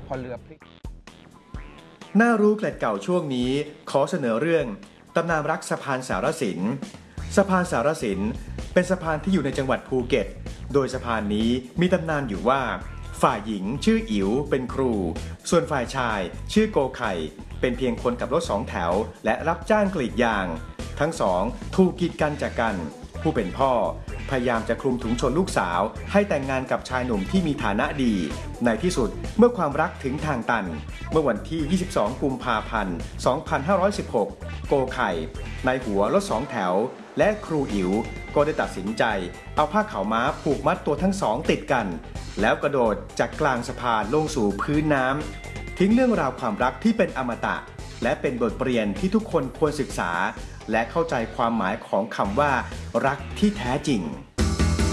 พอเรือพลิกน่ารู้เกล็ดเก่าช่วงนี้ขอเสนอเรื่องตำนานรักสะพานสารสินสะพานสารสินเป็นสะพานที่อยู่ในจังหวัดภูเก็ตโดยสะพานนี้มีตำนานอยู่ว่าฝ่ายหญิงชื่ออิ๋วเป็นครูส่วนฝ่ายชายชื่อโกไข่เป็นเพียงคนขับรถสองแถวและรับจ้างกรีดยางทั้งสองถูกกีดกันจากกันผู้เป็นพ่อพยายามจะคลุมถุงชนลูกสาวให้แต่งงานกับชายหนุ่มที่มีฐานะดีในที่สุดเมื่อความรักถึงทางตันเมื่อวันที่ 22 กุมภาพันธ์ 2516 โกไข่นายหัวรถสองแถวและครูอิ๋วก็ได้ตัดสินใจเอาผ้าขาวม้าผูกมัดตัวทั้งสองติดกันแล้วกระโดดจากกลางสะพานลงสู่พื้นน้ำทิ้งเรื่องราวความรักที่เป็นอมตะและเป็นบทเรียนที่ทุกคนควรศึกษาและเข้าใจความหมายของคำว่ารักที่แท้จริง